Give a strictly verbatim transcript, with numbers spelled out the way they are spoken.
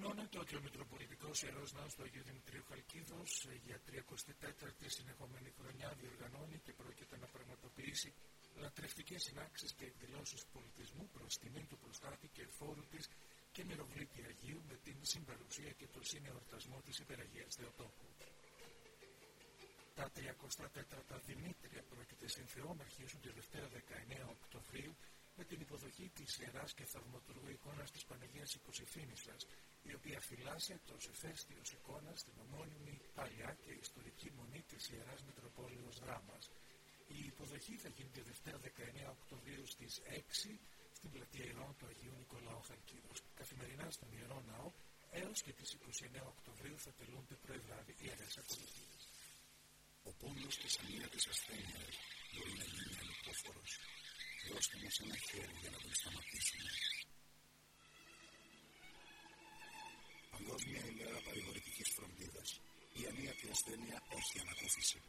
Ανακοινώνεται ότι ο Μητροπολιτικός Ιερός Ναός του Αγίου Δημητρίου Χαλκίδος για τριακοστή τέταρτη συνεχόμενη χρονιά διοργανώνει και πρόκειται να πραγματοποιήσει λατρευτικές συνάξεις και εκδηλώσεις πολιτισμού προς τιμήν του προστάτη και εφόρου της και μυροβλήτη Αγίου με την συμπαρουσία και το συνεορτασμό της Υπεραγίας Θεοτόκου. Τα τριακοστά τέταρτα Δημήτρια πρόκειται στην Θεό να αρχίσουν τη Δευτέρα δεκαεννέα Οκτωβρίου με την υποδοχή της Ιεράς και Θαυματουργού εικόνας της Παναγίας Οικοσυφήνισσας, η οποία φυλάσσε ως ηφαίστειος εικόνα στην ομώνυμη παλιά και ιστορική μονή της Ιεράς Μητροπόλεως Δράμας. Η υποδοχή θα γίνει τη Δευτέρα δεκαεννέα Οκτωβρίου στις έξι στην πλατεία Ιερών του Αγίου Νικολάου Χαλκίδος. Καθημερινά στον Ιερό Ναό έως και τις είκοσι εννέα Οκτωβρίου θα τελούνται πρωί-βράδυ ιερές ακολουθίες. Ο πόνος και σανία της ασθένειας μπορεί να γίνει αλεπόφορος. Δώστε μας ένα χέρι για να τον σταματήσουμε. Παγκόσμια ημέρα παρηγορητικής φροντίδας. Η ανίατη ασθένεια έχει ανακούφιση.